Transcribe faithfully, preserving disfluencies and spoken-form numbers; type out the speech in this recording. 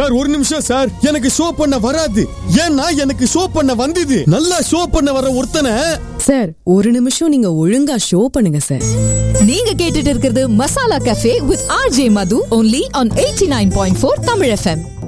Sir ஒரு நிமிஷம் sir, எனக்கு ஷோ பண்ண வராது. ஏன்னா எனக்கு ஷோ பண்ண வந்தது. நல்லா ஷோ பண்ண வர ஒருத்தனை. சார் ஒரு நிமிஷம் நீங்க ஒழுங்கா ஷோ பண்ணுங்க சார். நீங்க கேட்டுட்டு இருக்கிறது masala cafe with RJ Madhu only on eighty-nine point four Tamil FM.